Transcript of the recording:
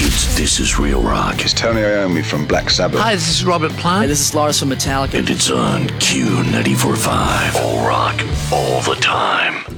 kids, this is Real Rock. It's Tony Iommi from Black Sabbath. Hi, this is Robert Plant. Hey, this is Lars from Metallica. And it's on Q94.5. All rock, all the time.